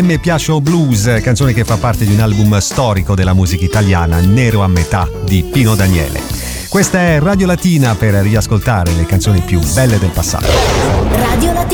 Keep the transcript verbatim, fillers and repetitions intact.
Mi piace Blues, canzone che fa parte di un album storico della musica italiana, Nero a metà di Pino Daniele. Questa è Radio Latina per riascoltare le canzoni più belle del passato. Radio Latina.